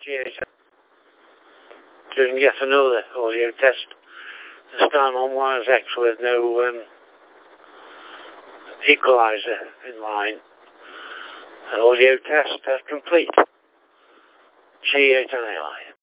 G8 doing yet another audio test, this time on Wires X with no equalizer in line. Audio test complete. G8 on AI.